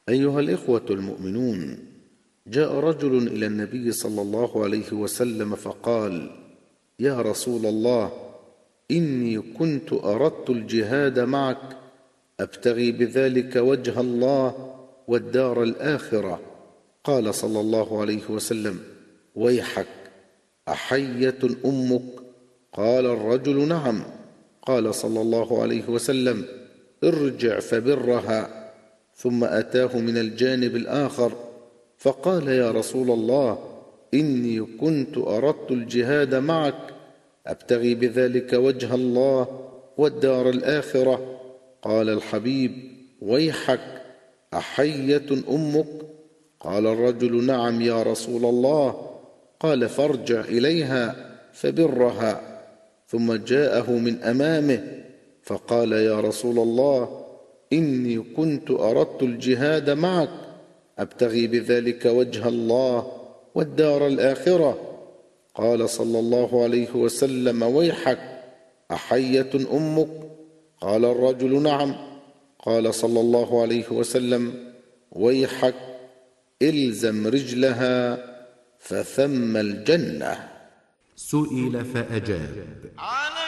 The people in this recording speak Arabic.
أيها الإخوة المؤمنون، جاء رجل إلى النبي صلى الله عليه وسلم فقال: يا رسول الله، إني كنت أردت الجهاد معك أبتغي بذلك وجه الله والدار الآخرة. قال صلى الله عليه وسلم: ويحك، أحية أمك؟ قال الرجل: نعم. قال صلى الله عليه وسلم: ارجع فبرها. ثم أتاه من الجانب الآخر فقال: يا رسول الله، إني كنت أردت الجهاد معك أبتغي بذلك وجه الله والدار الآخرة. قال الحبيب: ويحك، أحية أمك؟ قال الرجل: نعم يا رسول الله. قال: فارجع إليها فبرها. ثم جاءه من أمامه فقال: يا رسول الله، إني كنت أردت الجهاد معك أبتغي بذلك وجه الله والدار الآخرة. قال صلى الله عليه وسلم: ويحك، أحية أمك؟ قال الرجل: نعم. قال صلى الله عليه وسلم: ويحك، إلزم رجلها فثم الجنة. سئل فأجاب: